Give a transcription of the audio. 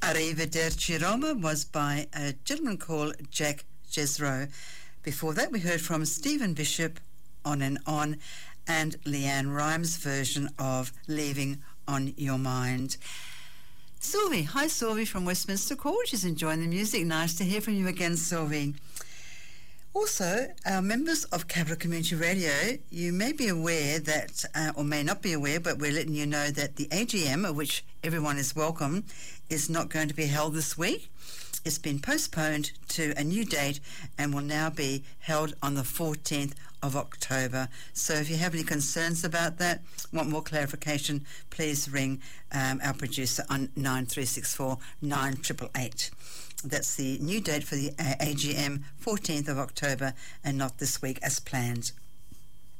Arrivederci Roma was by a gentleman called Jack Jezro. Before that, we heard from Stephen Bishop, On and On, and Leanne Rimes' version of Leaving on Your Mind. Sylvie, hi Sylvie from Westminster Court. She's enjoying the music. Nice to hear from you again, Sylvie. Also, our members of Capital Community Radio, you may be aware that, or may not be aware, but we're letting you know that the AGM, of which everyone is welcome, is not going to be held this week. It's been postponed to a new date and will now be held on the 14th of October. So if you have any concerns about that, want more clarification, please ring our producer on 9364 9888. That's the new date for the AGM, 14th of October, and not this week as planned.